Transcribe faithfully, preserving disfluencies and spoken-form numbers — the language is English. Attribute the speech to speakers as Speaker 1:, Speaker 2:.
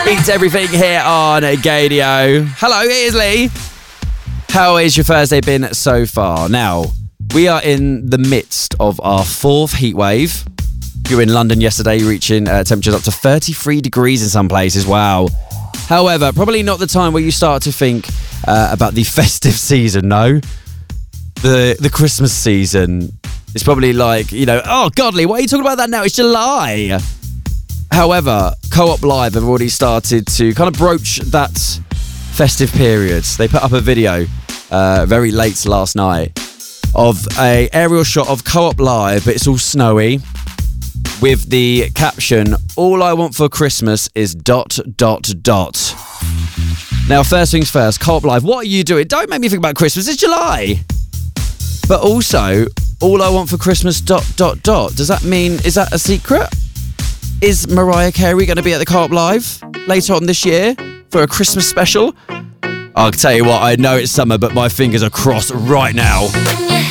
Speaker 1: Beats everything here on Gadio. Hello, it is Lee. How has your Thursday been so far? Now, we are in the midst of our fourth heat wave. You were in London yesterday, reaching uh, temperatures up to thirty-three degrees in some places. Wow. However, probably not the time where you start to think uh, about the festive season, no? The the Christmas season. It's probably like, you know, oh, godly, why are you talking about that now? It's July. However, Co-op Live have already started to kind of broach that festive period. They put up a video uh, very late last night of a aerial shot of Co-op Live, but it's all snowy, with the caption, all I want for Christmas is dot, dot, dot. Now, first things first, Co-op Live, what are you doing? Don't make me think about Christmas, it's July. But also, all I want for Christmas, dot, dot, dot. Does that mean, is that a secret? Is Mariah Carey going to be at the Co-op Live later on this year for a Christmas special? I'll tell you what, I know it's summer, but my fingers are crossed right now.